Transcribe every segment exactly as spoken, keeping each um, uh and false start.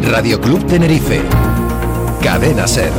Radio Club Tenerife. Cadena Ser.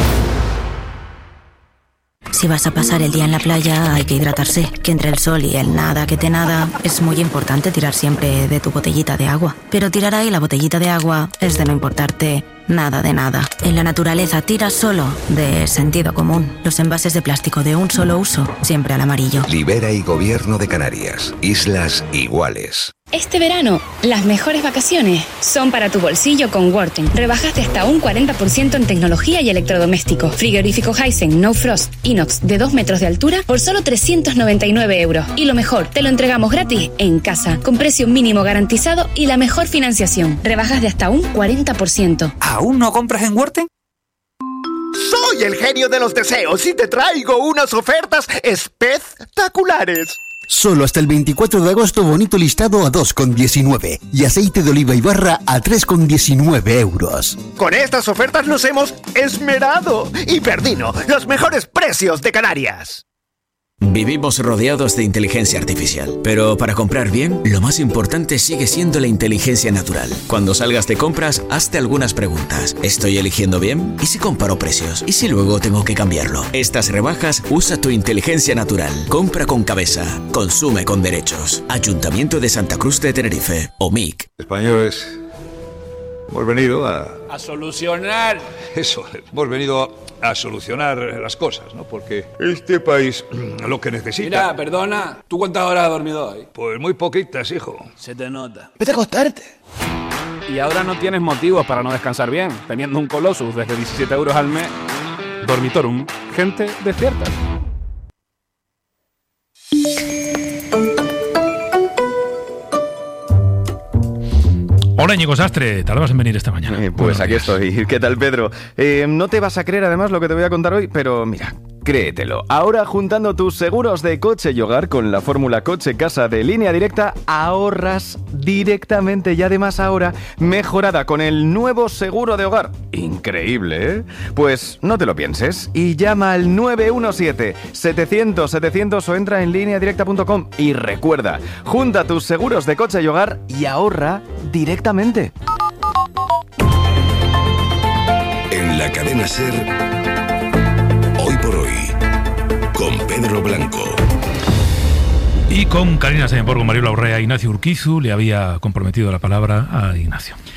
Si vas a pasar el día en la playa, hay que hidratarse. Que entre el sol y el nada que te nada, es muy importante tirar siempre de tu botellita de agua. Pero tirar ahí la botellita de agua es de no importarte nada de nada. En la naturaleza tira solo de sentido común. Los envases de plástico de un solo uso, siempre al amarillo. Libera y Gobierno de Canarias. Islas iguales. Este verano, las mejores vacaciones son para tu bolsillo con Worten. Rebajas de hasta un cuarenta por ciento en tecnología y electrodoméstico. Frigorífico Hisense No Frost Inox de dos metros de altura por solo trescientos noventa y nueve euros. Y lo mejor, te lo entregamos gratis en casa, con precio mínimo garantizado y la mejor financiación. Rebajas de hasta un cuarenta por ciento. ¿Aún no compras en Worten? Soy el genio de los deseos y te traigo unas ofertas espectaculares. Solo hasta el veinticuatro de agosto bonito listado a dos con diecinueve y aceite de oliva y barra a tres con diecinueve euros. Con estas ofertas nos hemos esmerado. Hiperdino, los mejores precios de Canarias. Vivimos rodeados de inteligencia artificial, pero para comprar bien, lo más importante sigue siendo la inteligencia natural. Cuando salgas de compras, hazte algunas preguntas. ¿Estoy eligiendo bien? ¿Y si comparo precios? ¿Y si luego tengo que cambiarlo? Estas rebajas, usa tu inteligencia natural. Compra con cabeza. Consume con derechos. Ayuntamiento de Santa Cruz de Tenerife. O M I C. Españoles, hemos venido a... A solucionar. Eso, hemos venido a... a solucionar las cosas, ¿no? Porque este país lo que necesita... Mira, perdona, ¿tú cuántas horas has dormido hoy? Pues muy poquitas, hijo. Se te nota. Vete a acostarte. Y ahora no tienes motivos para no descansar bien, teniendo un Colossus desde diecisiete euros al mes. Dormitorum, gente despierta. Hola, Íñigo Sastre, tardabas en venir esta mañana. Eh, pues aquí estoy. ¿Qué tal, Pedro? Eh, no te vas a creer además lo que te voy a contar hoy, pero mira, créetelo. Ahora, juntando tus seguros de coche y hogar con la fórmula coche-casa de Línea Directa, ahorras directamente y además ahora mejorada con el nuevo seguro de hogar. Increíble, ¿eh? Pues no te lo pienses y llama al nueve uno siete, setecientos, setecientos o entra en línea directa punto com y recuerda, junta tus seguros de coche y hogar y ahorra directamente. En la cadena Ser, hoy por hoy, con Pedro Blanco. Y con Karina Sainz-Borgo, Mariola Urrea, Ignacio Urquizu le había comprometido la palabra a Ignacio.